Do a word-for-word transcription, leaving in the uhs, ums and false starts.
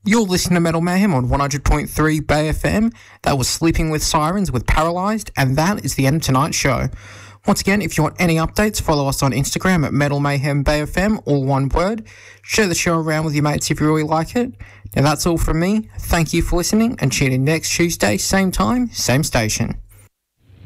You're listening to Metal Mayhem on one hundred point three Bay F M. That was Sleeping with Sirens with Paralysed, and that is the end of tonight's show. Once again, if you want any updates, follow us on Instagram at Metal Mayhem Bay F M, all one word. Share the show around with your mates if you really like it. Now that's all from me. Thank you for listening, and tune in next Tuesday, same time, same station.